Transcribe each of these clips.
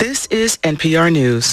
This is NPR News.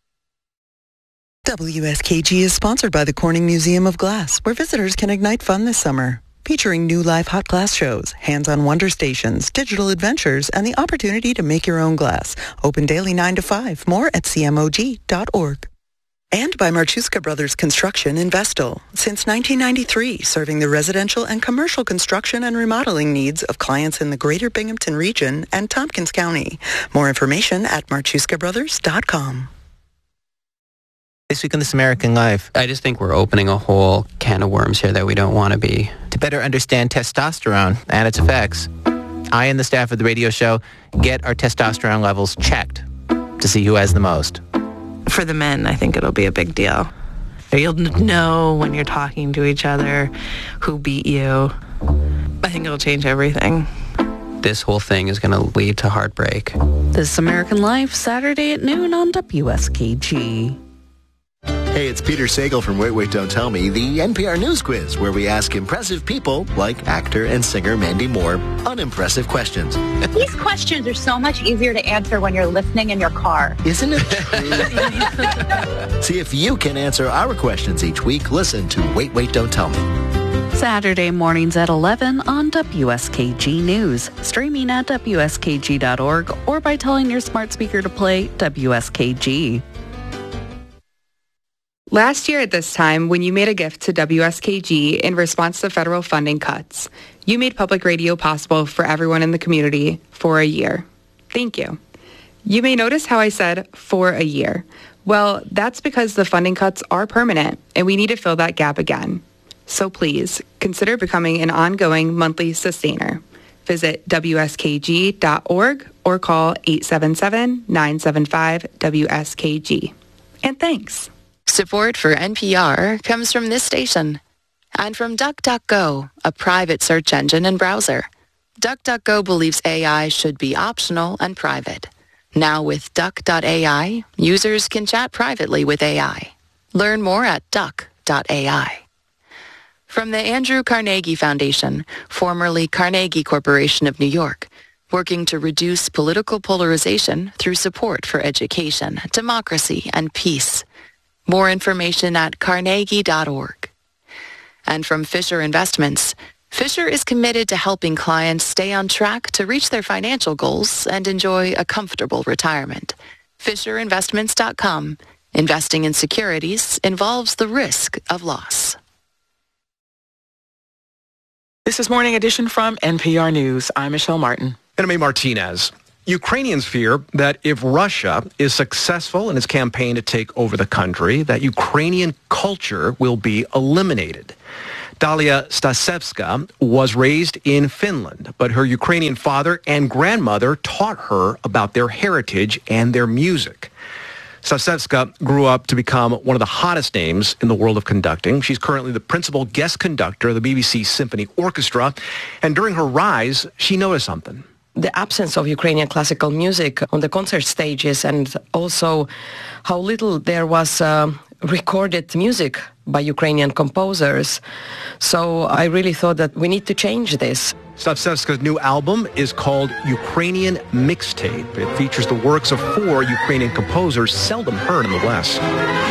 WSKG is sponsored by the Corning Museum of Glass, where visitors can ignite fun this summer. Featuring new live hot glass shows, hands-on wonder stations, digital adventures, and the opportunity to make your own glass. Open daily 9 to 5. More at cmog.org. And by Marchuska Brothers Construction in Vestal. Since 1993, serving the residential and commercial construction and remodeling needs of clients in the greater Binghamton region and Tompkins County. More information at marchuskabrothers.com. This week on This American Life. I just think we're opening a whole can of worms here that we don't want to be. To better understand testosterone and its effects, I and the staff of the radio show get our testosterone levels checked to see who has the most. For the men, I think it'll be a big deal. You'll know when you're talking to each other who beat you. I think it'll change everything. This whole thing is going to lead to heartbreak. This American Life, Saturday at noon on WSKG. Hey, it's Peter Sagal from Wait, Wait, Don't Tell Me, the NPR News Quiz, where we ask impressive people, like actor and singer Mandy Moore, unimpressive questions. These questions are so much easier to answer when you're listening in your car. Isn't it true? See if you can answer our questions each week. Listen to Wait, Wait, Don't Tell Me. Saturday mornings at 11 on WSKG News. Streaming at WSKG.org or by telling your smart speaker to play WSKG. Last year at this time, when you made a gift to WSKG in response to federal funding cuts, you made public radio possible for everyone in the community for a year. Thank you. You may notice how I said for a year. Well, that's because the funding cuts are permanent and we need to fill that gap again. So please, consider becoming an ongoing monthly sustainer. Visit WSKG.org or call 877-975-WSKG. And thanks. Support for NPR comes from this station and from DuckDuckGo, a private search engine and browser. DuckDuckGo believes AI should be optional and private. Now with Duck.ai, users can chat privately with AI. Learn more at Duck.ai. From the Andrew Carnegie Foundation, formerly Carnegie Corporation of New York, working to reduce political polarization through support for education, democracy, and peace. More information at carnegie.org. And from Fisher Investments, Fisher is committed to helping clients stay on track to reach their financial goals and enjoy a comfortable retirement. FisherInvestments.com. Investing in securities involves the risk of loss. This is Morning Edition from NPR News. I'm Michelle Martin. And I'm A. Martinez. Ukrainians fear that if Russia is successful in its campaign to take over the country, that Ukrainian culture will be eliminated. Dalia Stasevska was raised in Finland, but her Ukrainian father and grandmother taught her about their heritage and their music. Stasevska grew up to become one of the hottest names in the world of conducting. She's currently the principal guest conductor of the BBC Symphony Orchestra, and during her rise, she noticed something. The absence of Ukrainian classical music on the concert stages, and also how little there was recorded music by Ukrainian composers. So I really thought that we need to change this. Stasevska's new album is called Ukrainian Mixtape. It features the works of 4 Ukrainian composers seldom heard in the West.